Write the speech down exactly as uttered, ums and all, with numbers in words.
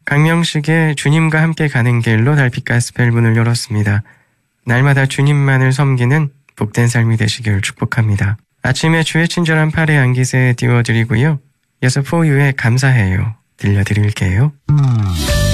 강명식의 주님과 함께 가는 길로 달빛 가스펠 문을 열었습니다. 날마다 주님만을 섬기는 복된 삶이 되시길 축복합니다. 아침에 주의 친절한 팔에 안기세 띄워드리고요. 이어서 포유의 감사해요 들려드릴게요.